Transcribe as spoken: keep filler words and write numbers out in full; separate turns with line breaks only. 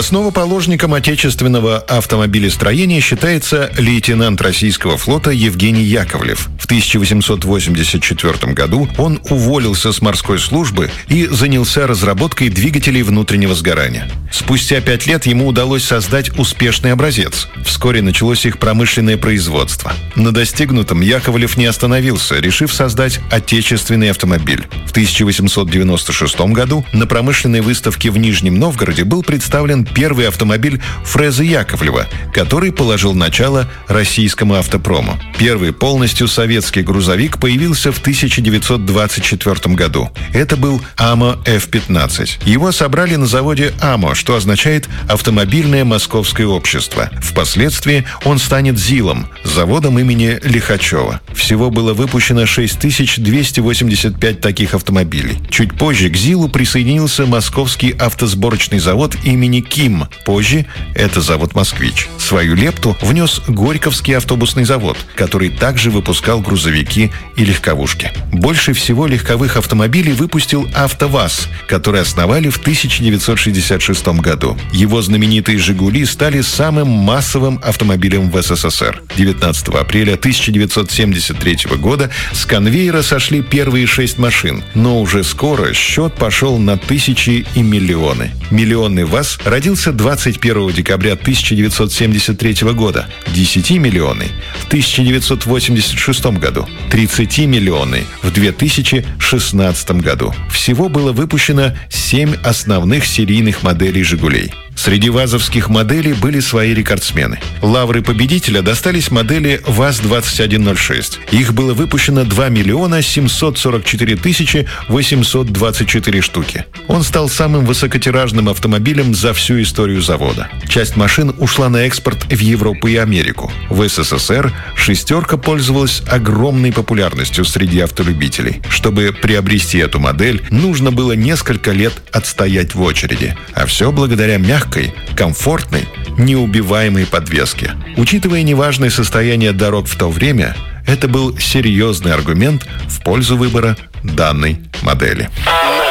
Основоположником отечественного автомобилестроения считается лейтенант российского флота Евгений Яковлев. В тысяча восемьсот восемьдесят четвёртом году он уволился с морской службы и занялся разработкой двигателей внутреннего сгорания. Спустя пять лет ему удалось создать успешный образец. Вскоре началось их промышленное производство. На достигнутом Яковлев не остановился, решив создать отечественный автомобиль. В тысяча восемьсот девяносто шестом году на промышленной выставке в Нижнем Новгороде был представлен первый автомобиль Фреза Яковлева, который положил начало российскому автопрому. Первый полностью советский грузовик появился в тысяча девятьсот двадцать четвёртом году. Это был АМО эф пятнадцать. Его собрали на заводе АМО, что означает «Автомобильное московское общество». Впоследствии он станет ЗИЛом, заводом имени Лихачева. Всего было выпущено шесть тысяч двести восемьдесят пять таких автомобилей. Чуть позже к ЗИЛу присоединился Московский автосборочный завод имени Ким. Позже это завод «Москвич». Свою лепту внес Горьковский автобусный завод, который также выпускал грузовики и легковушки. Больше всего легковых автомобилей выпустил АвтоВАЗ, который основали в тысяча девятьсот шестьдесят шестом году. Его знаменитые «Жигули» стали самым массовым автомобилем в СССР. девятнадцатого апреля тысяча девятьсот семьдесят третьего года с конвейера сошли первые шесть машин, но уже скоро счет пошел на тысячи и миллионы. Миллионный ВАЗ родился двадцать первого декабря тысяча девятьсот семьдесят третьего года, десятимиллионный в тысяча девятьсот восемьдесят шестом году, тридцатимиллионный в две тысячи шестнадцатом году. Всего было выпущено семь основных серийных моделей «Жигулей». Среди вазовских моделей были свои рекордсмены. Лавры победителя достались модели ВАЗ двадцать один ноль шесть. Их было выпущено два миллиона семьсот сорок четыре тысячи восемьсот двадцать четыре штуки. Он стал самым высокотиражным автомобилем за всю историю завода. Часть машин ушла на экспорт в Европу и Америку. В СССР «шестерка» пользовалась огромной популярностью среди автолюбителей. Чтобы приобрести эту модель, нужно было несколько лет отстоять в очереди. А все благодаря мягкой, комфортной, неубиваемой подвеске. Учитывая неважное состояние дорог в то время, это был серьезный аргумент в пользу выбора данной модели.